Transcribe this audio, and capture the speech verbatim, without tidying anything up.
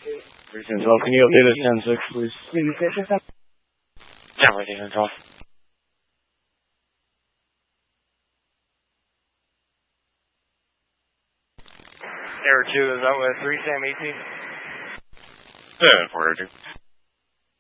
Reasons well, can you update us ten six, please? Yeah, reasons well. Error two, is that with three Sam eighteen? Yeah, four oh two.